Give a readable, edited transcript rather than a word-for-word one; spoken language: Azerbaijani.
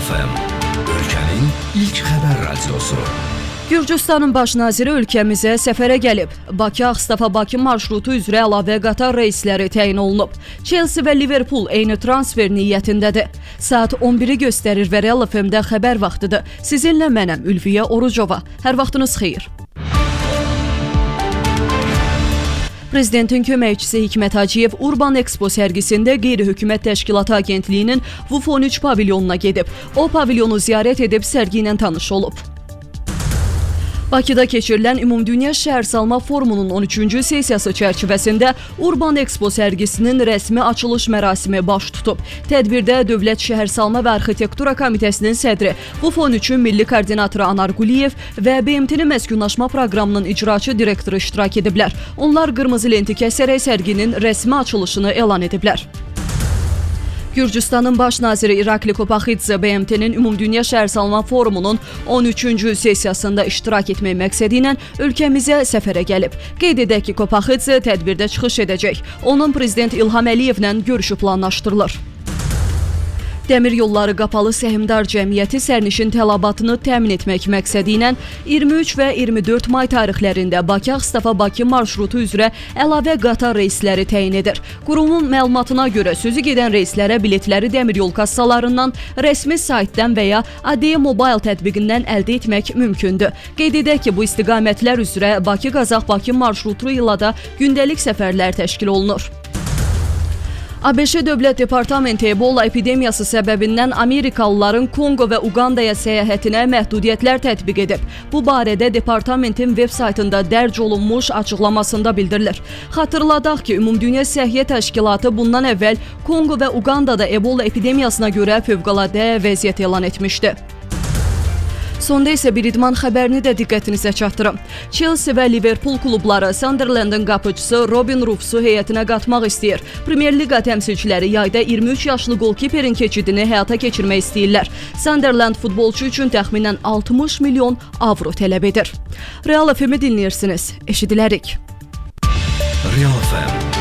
Real FM, ölkənin ilk xəbər radiosu. Gürcüstanın baş naziri ölkəmizə səfərə gəlib. Bakı-Ağstafa-Bakı marşrutu üzrə əlavə qatar reysləri təyin olunub. Chelsea və Liverpool eyni transfer niyyətindədir. Saat 11-i göstərir və Real FM-də xəbər vaxtıdır. Sizinlə mənəm Ülviyə Orucova. Hər vaxtınız xeyir. Prezidentin köməkçisi Hikmət Hacıyev Urban Expo sərgisində Qeyri-Hökumət Təşkilatı Agentliyinin VUF-13 pavilyonuna gedib. O pavilyonu ziyarət edib sərgi ilə tanış olub. Bakıda keçirilən Ümumdünya Şəhərsalma Forumunun 13-cü sessiyası çərçivəsində Urban Expo sərgisinin rəsmi açılış mərasimi baş tutub. Tədbirdə Dövlət Şəhərsalma və Arxitektura Komitəsinin sədri, VUF-13-ün milli koordinatoru Anar Quliyev və BMT-nin məskunlaşma proqramının icraçı direktoru iştirak ediblər. Onlar qırmızı lenti kəsərək sərginin rəsmi açılışını elan ediblər. Gürcüstanın baş naziri İrakli Kopaxidze BMT-nin Ümumdünya Şəhərsalma Forumunun 13-cü sessiyasında iştirak etmək məqsədi ilə ölkəmizə səfərə gəlib. Qeyd edək ki, Kopaxidze tədbirdə çıxış edəcək. Onun Prezident İlham Əliyevlə görüşü planlaşdırılır. Dəmir Yolları Qapalı Səhmdar Cəmiyyəti sərnişin tələbatını təmin etmək məqsədi ilə 23 və 24 may tarixlərində Bakı-Ağstafa-Bakı marşrutu üzrə əlavə qatar reysləri təyin edir. Qurumun məlumatına görə sözü gedən reyslərə biletləri dəmir yol kassalarından, rəsmi saytdan və ya ADE Mobile tətbiqindən əldə etmək mümkündür. Qeyd edək ki, bu istiqamətlər üzrə Bakı-Qazax-Bakı marşrutu ilə də gündəlik səfərlər təşkil olunur. ABŞ Dövlət Departamenti Ebola epidemiyası səbəbindən Amerikalıların Kongo və Uqandaya səyahətinə məhdudiyyətlər tətbiq edib. Bu barədə departamentin veb saytında dərc olunmuş açıqlamasında bildirilir. Xatırladaq ki, Ümumdünya Səhiyyə Təşkilatı bundan əvvəl Kongo və Uqandada Ebola epidemiyasına görə fövqəladə vəziyyət elan etmişdi. Sonda isə bir idman xəbərini də diqqətinizə çatdırım. Chelsea və Liverpool klubları Sunderlandın qapıcısı Robin Ruffsu heyətinə qatmaq istəyir. Premier Liqa təmsilçiləri yayda 23 yaşlı golkiperin keçidini həyata keçirmək istəyirlər. Sunderland futbolçu üçün təxminən 60 milyon avro tələb edir. Real FM-i dinləyirsiniz. Eşidilərik. Real FM.